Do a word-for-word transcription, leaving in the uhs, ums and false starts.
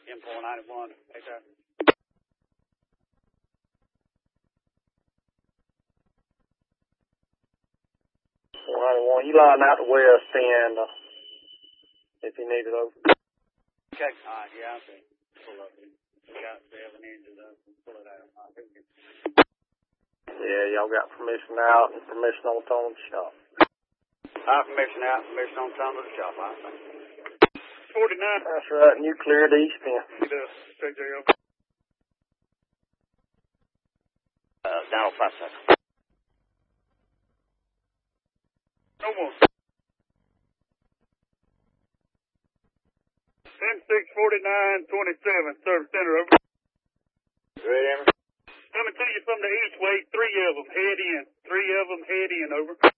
ten four ninety-one. Hey, sir. four ninety-one, you line out the west end uh, if you need it over. Okay. All right, yeah, I see. Pull up. We got seven inches up. Pull it out. All right, yeah, y'all got permission out and permission on the phone of the shop. I have permission out, permission on the phone of the shop. All right. forty-nine. That's right, and you cleared the east end. It does. J J O. Uh, down five seconds. No more. ten six forty-nine twenty-seven, service center, over. Ready, Emery? Coming to you from the east way, three of them head in. Three of them head in, over.